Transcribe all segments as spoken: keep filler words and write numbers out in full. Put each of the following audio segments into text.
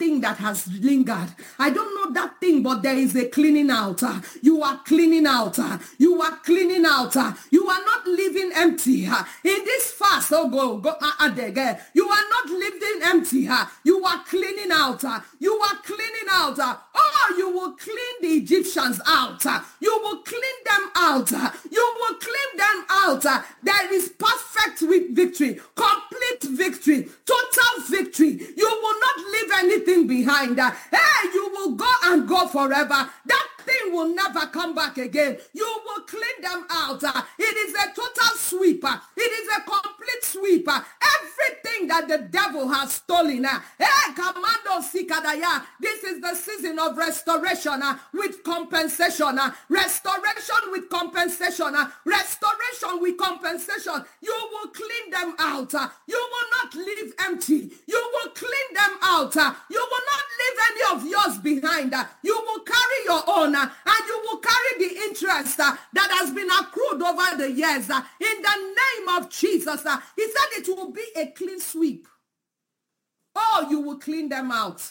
thing that has lingered. I don't know that thing, but there is a cleaning out. Uh, you are cleaning out. Uh, you are cleaning out. Uh, you are not living empty. Uh, in this fast, oh, go, go, uh, uh, there, you are not living empty. Uh, you are cleaning out. Uh, you are cleaning out. Uh, oh, you will clean the Egyptians out. Uh, you will clean them out. Uh, you will clean them out. Uh, there is perfect victory, complete victory, total victory. You will not leave anything behind. Uh, hey, you will go and go forever. That thing will never come back again. You will clean them out. Uh, it is a total sweep. Uh, it is a complete sweep. Uh, everything that the devil has stolen. Uh, hey, Commando Sikadaya, this is the season of restoration uh, with compensation. Uh, restoration with compensation. Uh, restoration with compensation. You will clean them out. Uh, you will not leave empty. You will clean them out. Uh, you will not leave any of yours behind. Uh, you will carry your own uh, and you will carry the interest uh, that has been accrued over the years. Uh, in the name of Jesus, uh, he said it will be a clean sweep. Oh, you will clean them out.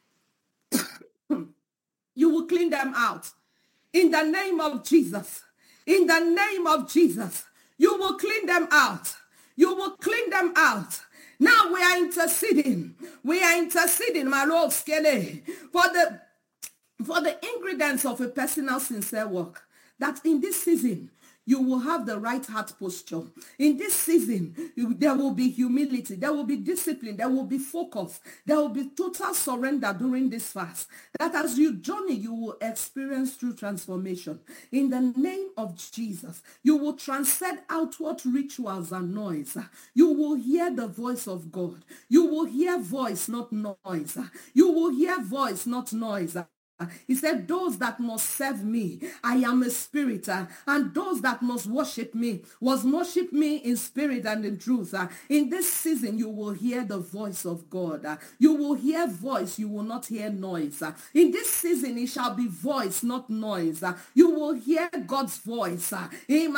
You will clean them out. In the name of Jesus. In the name of Jesus. You will clean them out. You will clean them out. Now we are interceding. We are interceding, my Lord Skele, for the for the ingredients of a personal sincere work. That in this season, you will have the right heart posture. In this season, you, there will be humility. There will be discipline. There will be focus. There will be total surrender during this fast. That as you journey, you will experience true transformation. In the name of Jesus, you will transcend outward rituals and noise. You will hear the voice of God. You will hear voice, not noise. You will hear voice, not noise. He said, those that must serve me, I am a spirit, uh, and those that must worship me, must worship me in spirit and in truth. Uh, in this season, you will hear the voice of God. Uh, you will hear voice, you will not hear noise. Uh, in this season, it shall be voice, not noise. Uh, you will hear God's voice. Uh, you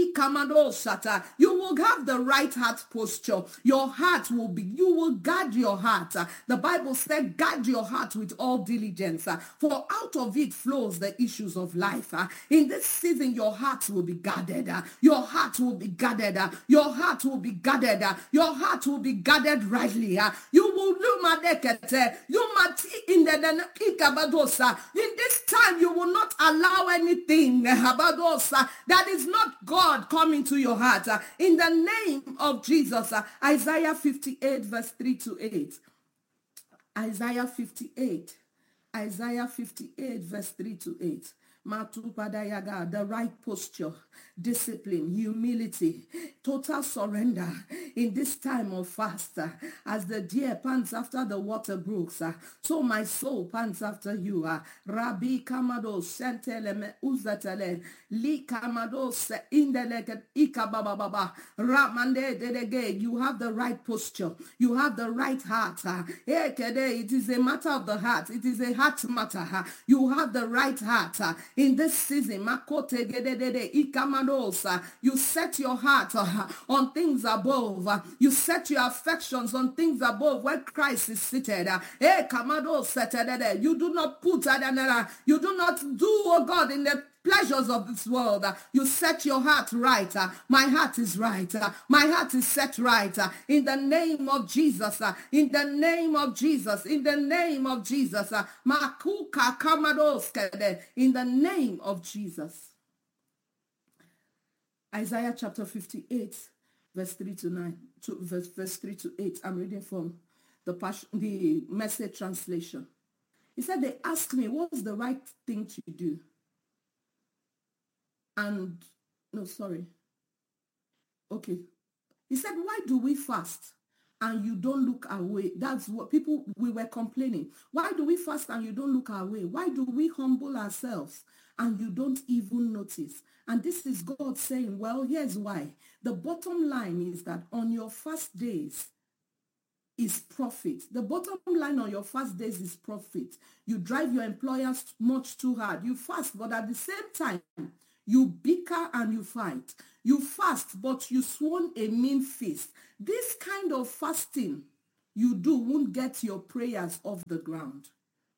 will have the right heart posture. Your heart will be, you will guard your heart. Uh, the Bible said, guard your heart with all diligence. Uh, for out of it flows the issues of life. Uh, in this season, your heart will be guarded. Uh, your heart will be guarded. Uh, your heart will be guarded. Uh, your heart will be guarded rightly. Uh, you will you might in the ikabadosa. In this time, you will not allow anything abadosa, that is not God come into your heart. Uh, in the name of Jesus, uh, Isaiah fifty-eight, verse three to eight. Isaiah fifty-eight. Isaiah fifty-eight, verse three to eight. Matupadayaga, the right posture, discipline, humility, total surrender in this time of fast. uh, As the deer pants after the water brooks, uh, so my soul pants after you. uh, Rabbi Kamado Sentele me Uzatele, Li Kamado Se Indeleket Ikabababa, Ramande Dedege. You have the right posture. You have the right heart. uh, Ekede, It is a matter of the heart. It is a heart matter. uh, You have the right heart. uh, In this season, Makote Gedede Ikamadosa, you set your heart uh, on things above. Uh, you set your affections on things above where Christ is seated. Uh, eh, Kamado Setedede. You do not put uh, you do not do, oh God, in the pleasures of this world. Uh, you set your heart right. Uh, my heart is right. Uh, my heart is set right. Uh, in the name of Jesus. Uh, in the name of Jesus. In the name of Jesus. Uh, Makuka Kamadoskede. In the name of Jesus. Isaiah chapter fifty-eight, verse three to nine. To, verse, verse three to eight. I'm reading from the, Passion, the Message translation. He said, they asked me, what's the right thing to do? And, no, sorry. Okay. He said, why do we fast and you don't look away? That's what people, we were complaining. Why do we fast and you don't look away? Why do we humble ourselves and you don't even notice? And this is God saying, well, here's why. The bottom line is that on your fast days is profit. The bottom line on your fast days is profit. You drive your employers much too hard. You fast, but at the same time, you bicker and you fight. You fast, but you sworn a mean feast. This kind of fasting you do won't get your prayers off the ground.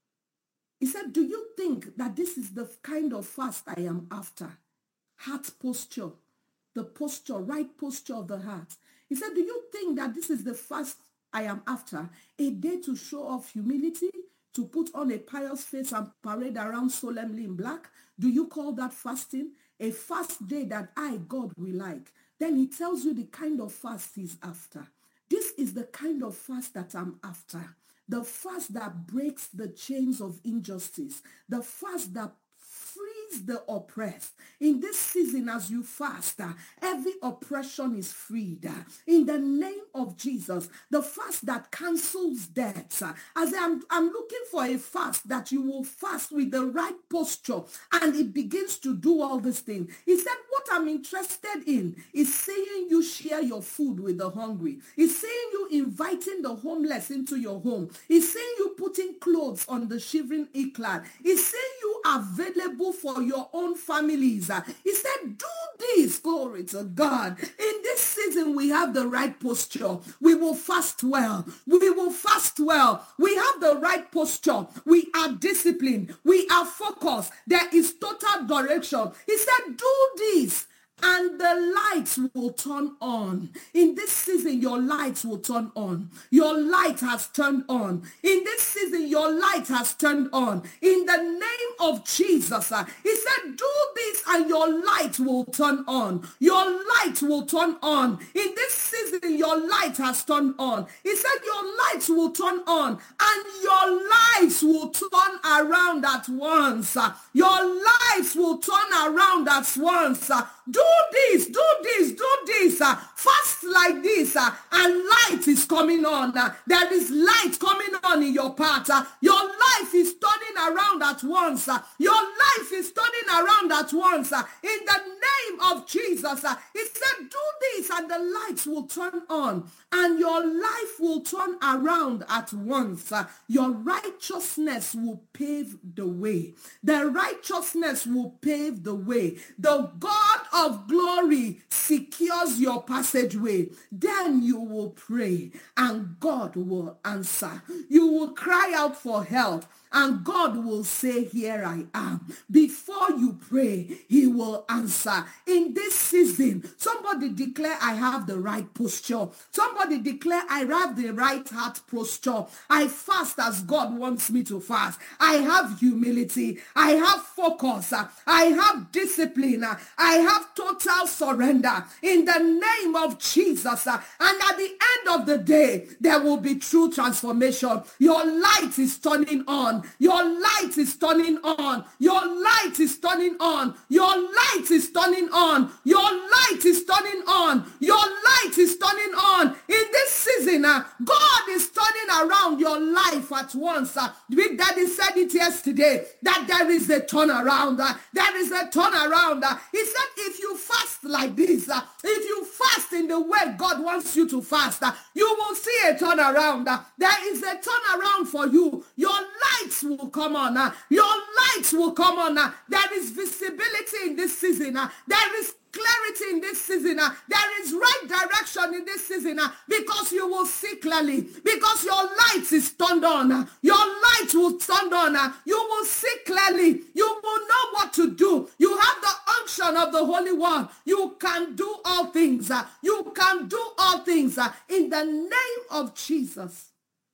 He said, do you think that this is the kind of fast I am after? Heart posture, the posture, right posture of the heart. He said, do you think that this is the fast I am after? A day to show off humility, to put on a pious face and parade around solemnly in black? Do you call that fasting? A fast day that I, God, will like. Then he tells you the kind of fast he's after. This is the kind of fast that I'm after. The fast that breaks the chains of injustice. The fast that frees the oppressed. In this season, as you fast, uh, every oppression is freed. Uh, in the name of Jesus, the fast that cancels debts. Uh, as I'm, I'm looking for a fast that you will fast with the right posture, and it begins to do all these things. He said, what I'm interested in is seeing you share your food with the hungry. He's saying you inviting the homeless into your home. He's saying you putting clothes on the shivering clad. He's saying you available for your own families. He said, do this. Glory to God. In this season, we have the right posture. We will fast well. We will fast well. We have the right posture. We are disciplined. We are focused. There is total direction. He said, do this, and the lights will turn on. In this season, your lights will turn on. Your light has turned on. In this season, your light has turned on. In the name of Jesus, uh, he said, do this and your light will turn on. Your light will turn on. In this season, your light has turned on. He said, your lights will turn on and your lives will turn around at once. Uh, your lives will turn around at once. Uh, do this, do this, do this, uh, fast like this, uh, and light is coming on. Uh, there is light coming on in your path. Uh, your life is turning around at once. Uh, your life is turning around at once. Uh, in the name of Jesus, uh, he said, do this and the lights will turn on and your life will turn around at once. Uh, your righteousness will pave the way. The righteousness will pave the way. The God of glory secures your passageway. Then you will pray and God will answer. You will cry out for help and God will say, here I am. Before you pray, he will answer. In this season, somebody declare, I have the right posture. Somebody declare, I have the right heart posture. I fast as God wants me to fast. I have humility. I have focus. I have discipline. I have total surrender in the name of Jesus. And at the end of the day, there will be true transformation. Your light is turning on. Your light is turning on. Your light is turning on. Your light is turning on. Your light is turning on. Your light is turning on. In this season, uh, God is turning around your life at once. Uh, Big Daddy said it yesterday that there is a turnaround. Uh, there is a turnaround. Uh, he said if you fast like this, uh, if you fast in the way God wants you to fast, uh, you will see a turnaround. Uh, there is a turnaround for you. Your lights will come on. Uh, your lights will come on. Uh, there is visibility in this season. Uh, there is clarity in this season. Uh, there is right direction in this season uh, because you will see clearly, because your light is turned on. Uh, your light will turn on. Uh, you will see clearly. You will know what to do. You have the unction of the Holy One. You can do all things. Uh, you can do all things uh, in the name of Jesus.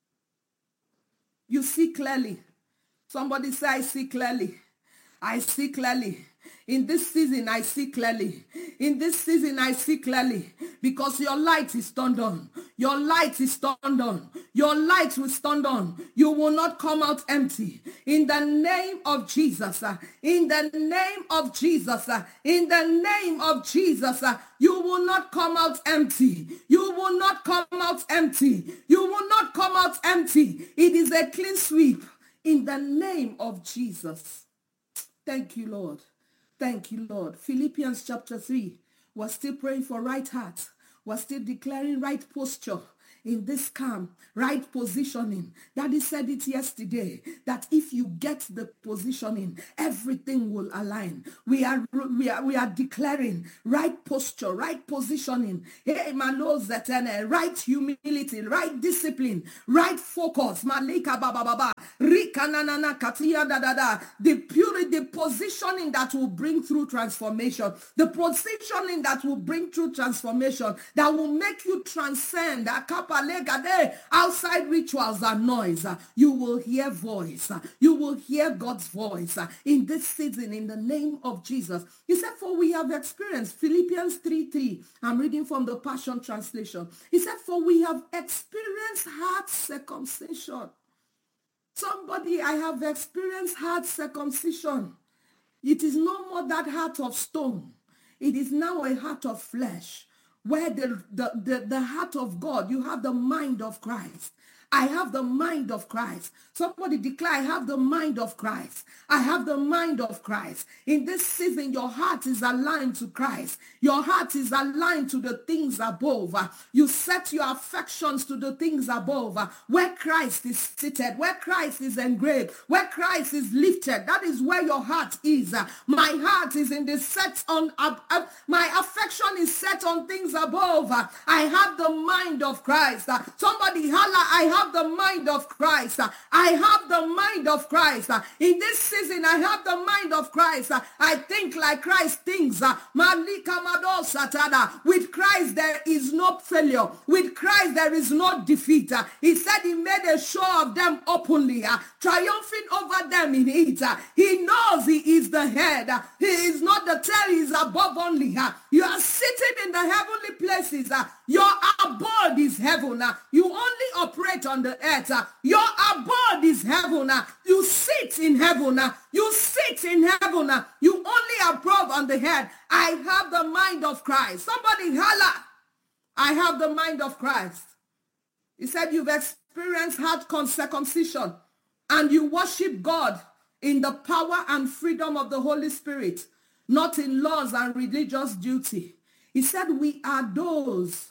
You see clearly. Somebody say, I see clearly. I see clearly. In this season, I see clearly. In this season, I see clearly. Because your light is turned on. Your light is turned on. Your light will stand on. You will not come out empty. In the name of Jesus. Uh, in the name of Jesus. Uh, in the name of Jesus. Uh, you will not come out empty. You will not come out empty. You will not come out empty. It is a clean sweep. In the name of Jesus. Thank you, Lord. Thank you, Lord. Philippians chapter three. We're still praying for right heart. We're still declaring right posture. in this calm, right positioning. Daddy said it yesterday that if you get the positioning, everything will align. We are we are we are declaring right posture, right positioning. Hey, manos that right humility, right discipline, right focus. Malika baba baba, rika na na na katia da da da. The purity, the positioning that will bring through transformation, the positioning that will bring through transformation, that will make you transcend outside rituals and noise. You will hear voice. You will hear God's voice in this season in the name of Jesus. He said, for we have experienced, Philippians three three. I'm reading from the Passion Translation. He said, for we have experienced heart circumcision. Somebody, I have experienced heart circumcision. It is no more that heart of stone. It is now a heart of flesh, where the, the, the, the heart of God, you have the mind of Christ. I have the mind of Christ. Somebody declare, I have the mind of Christ. I have the mind of Christ. In this season, your heart is aligned to Christ. Your heart is aligned to the things above. You set your affections to the things above, where Christ is seated, where Christ is engraved, where Christ is lifted. That is where your heart is. My heart is in the set on, uh, uh, my affection is set on things above. I have the mind of Christ. Somebody holla, I have the mind of Christ. I have the mind of Christ. In this season, I have the mind of Christ. I think like Christ thinks. With Christ, there is no failure. With Christ, there is no defeat. He said he made a show of them openly, triumphing over them in it. He knows he is the head. He is not the tail, he is above only. You are sitting in the heavenly places. Your abode is heaven. You only operate on the earth. Your abode is heaven. You sit in heaven. You sit in heaven. You only above on the head. I have the mind of Christ. Somebody holla. I have the mind of Christ. He said you've experienced heart circumcision and you worship God in the power and freedom of the Holy Spirit, not in laws and religious duty. He said, we are those,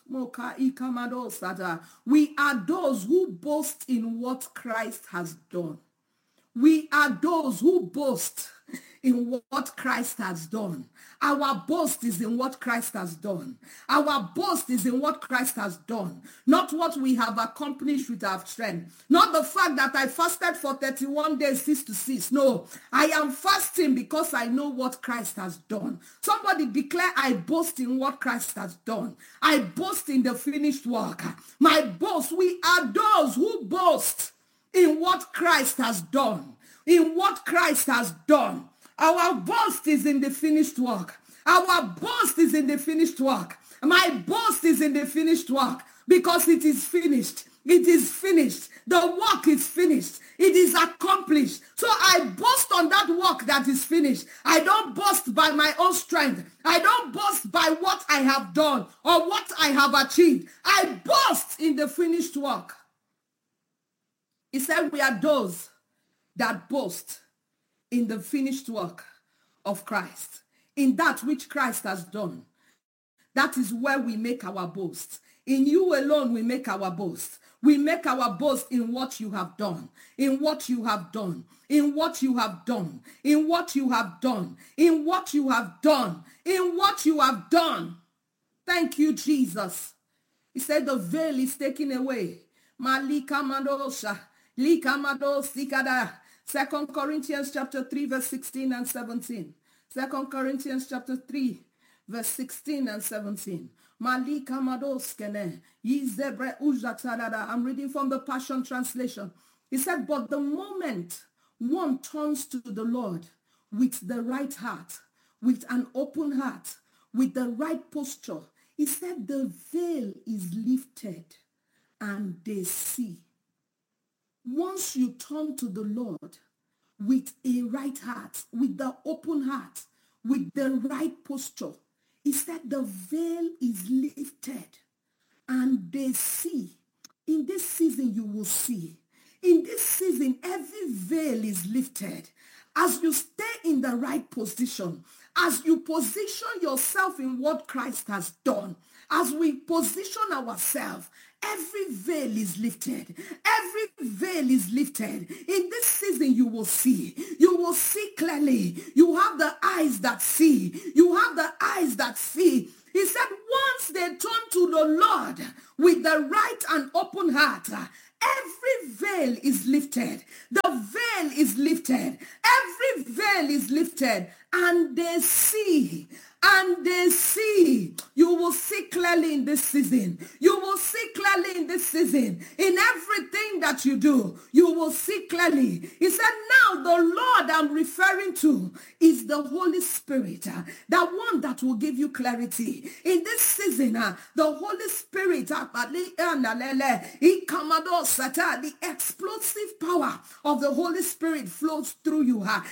we are those who boast in what Christ has done. We are those who boast in what Christ has done. Our boast is in what Christ has done. Our boast is in what Christ has done. Not what we have accomplished with our strength. Not the fact that I fasted for thirty-one days, six to six. No, I am fasting because I know what Christ has done. Somebody declare, I boast in what Christ has done. I boast in the finished work. My boast, we are those who boast in what Christ has done. In what Christ has done. Our boast is in the finished work. Our boast is in the finished work. My boast is in the finished work because it is finished. It is finished. The work is finished. It is accomplished. So I boast on that work that is finished. I don't boast by my own strength. I don't boast by what I have done or what I have achieved. I boast in the finished work. He said we are those that boast in the finished work of Christ, in that which Christ has done. That is where we make our boast. In you alone we make our boast. We make our boast in what you have done, in what you have done, in what you have done, in what you have done, in what you have done, in what you have done. Thank you, Jesus. He said the veil is taken away. Malika Madosha, Lika Madosikada. Second Corinthians chapter three, verse sixteen and seventeen. Second Corinthians chapter three, verse sixteen and seventeen. Malika Madoskene. Yizebre Ujatarada. I'm reading from the Passion Translation. He said, but the moment one turns to the Lord with the right heart, with an open heart, with the right posture, he said the veil is lifted and they see. Once you turn to the Lord with a right heart, with the open heart, with the right posture, he said the veil is lifted and they see. In this season, you will see. In this season, every veil is lifted. As you stay in the right position, as you position yourself in what Christ has done, as we position ourselves, Every veil is lifted. Every veil is lifted. In this season, you will see. You will see clearly. You have the eyes that see. You have the eyes that see. He said, once they turn to the Lord with the right and open heart, every veil is lifted. The veil is lifted. Every veil is lifted. And they see. And they see. You will see clearly in this season. You will see clearly in this season. In everything that you do, you will see clearly. He said, now the Lord I'm referring to is the Holy Spirit. Uh, the one that will give you clarity. In this season, uh, the Holy Spirit, uh, the explosive power of the Holy Spirit flows through you. Uh,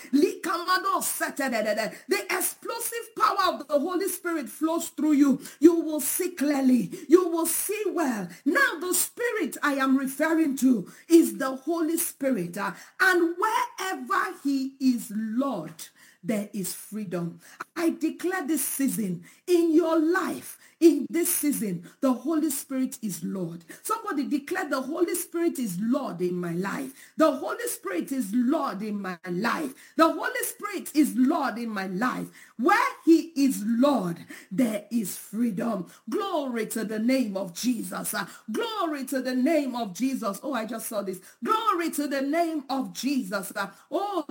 the explosive power of the Holy Spirit flows through you. You will see clearly. You will see well. Now the Spirit I am referring to is the Holy Spirit. Uh, and wherever he is Lord, there is freedom. I declare this season in your life, in this season, the Holy Spirit is Lord. Somebody declare the Holy Spirit is Lord in my life. The Holy Spirit is Lord in my life. The Holy Spirit is Lord in my life. Where he is Lord, there is freedom. Glory to the name of Jesus. Uh, glory to the name of Jesus. Oh, I just saw this. Glory to the name of Jesus. Uh, oh,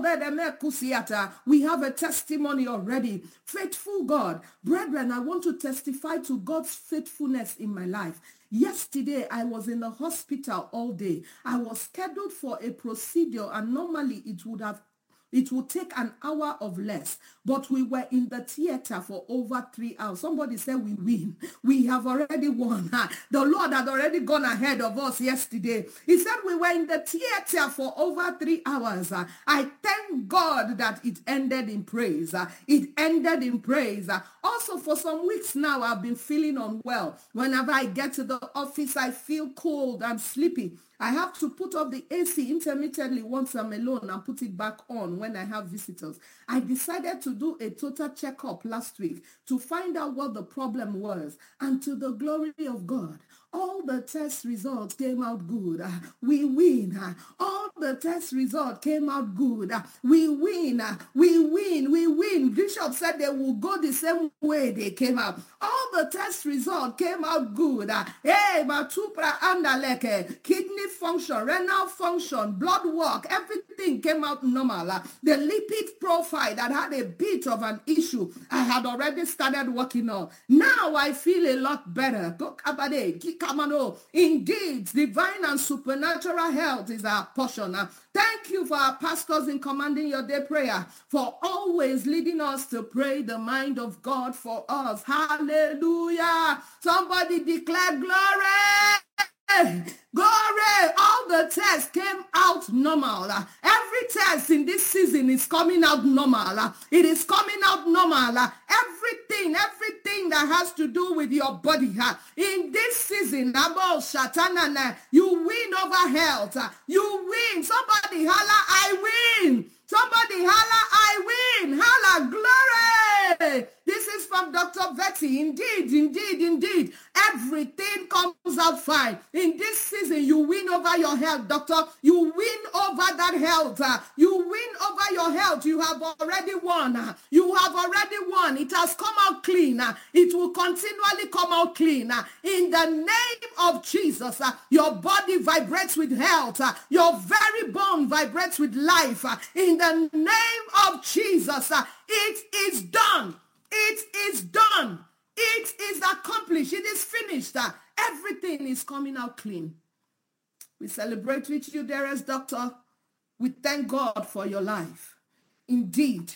we have a testimony already. Faithful God. Brethren, I want to testify to God's faithfulness in my life. Yesterday, I was in the hospital all day. I was scheduled for a procedure, and normally it would have It would take an hour of less, but we were in the theater for over three hours. Somebody said we win. We have already won. The Lord had already gone ahead of us yesterday. He said we were in the theater for over three hours. I thank God that it ended in praise. It ended in praise. Also, for some weeks now, I've been feeling unwell. Whenever I get to the office, I feel cold and sleepy. I have to put off the A C intermittently once I'm alone and put it back on when I have visitors. I decided to do a total checkup last week to find out what the problem was. And to the glory of God, all the test results came out good. Uh, we win. Uh, all the test results came out good. Uh, we win. Uh, we win. We win. Bishop said they will go the same way they came out. All the test results came out good. Uh, hey, matupra andaleke, kidney function, renal function, blood work, everything came out normal. Uh, the lipid profile that had a bit of an issue, I had already started working on. Now I feel a lot better. Indeed, divine and supernatural health is our portion. Thank you for our pastors in commanding your day prayer, for always leading us to pray the mind of God for us. Hallelujah. Somebody declare glory. Glory. All the tests came out normal. Every test in this season is coming out normal. It is coming out normal. Everything, everything that has to do with your body. In this season, you win over health. You win. Somebody holla, I win. Somebody holla, I win. Holla, glory. This is from Doctor Betty. Indeed, indeed, indeed. Everything comes out fine. In this season, you win over your health, doctor. You win over that health. You win over your health. You have already won. You have already won. It has come out clean. It will continually come out clean. In the name of Jesus, your body vibrates with health. Your very bone vibrates with life. In the name of Jesus, it is done. It is done. It is accomplished. It is finished. Everything is coming out clean. We celebrate with you, dearest doctor. We thank God for your life. Indeed,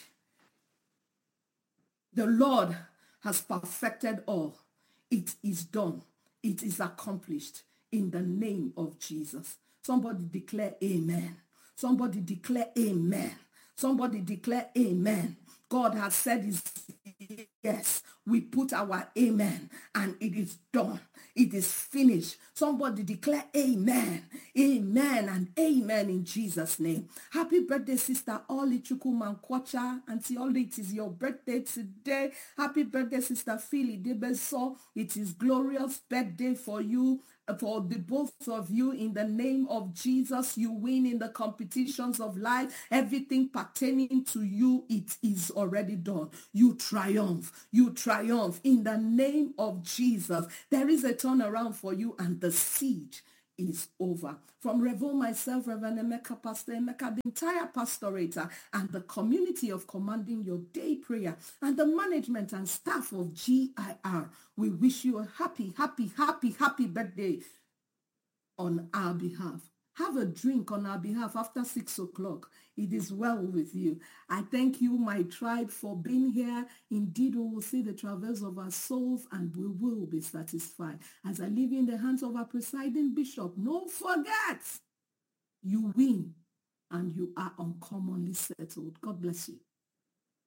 the Lord has perfected all. It is done. It is accomplished in the name of Jesus. Somebody declare amen. Somebody declare amen. Somebody declare amen. God has said his yes. We put our amen and it is done. It is finished. Somebody declare amen. Amen and amen in Jesus' name. Happy birthday, Sister Oli Chukwumankwacha. Auntie Oli, it is your birthday today. Happy birthday, Sister Philly Debeso. It is glorious birthday for you. for the both of you in the name of Jesus. You win in the competitions of life. Everything pertaining to you, it is already done. You triumph. You triumph in the name of Jesus. There is a turnaround for you, and the siege is over. From Revo, myself, Reverend Emeka, Pastor Emeka, the entire pastorate uh, and the community of Commanding Your Day Prayer and the management and staff of G I R, we wish you a happy, happy, happy, happy birthday on our behalf. Have a drink on our behalf after six o'clock. It is well with you. I thank you, my tribe, for being here. Indeed, we will see the travails of our souls and we will be satisfied. As I leave you in the hands of our presiding bishop, don't forget, you win and you are uncommonly settled. God bless you.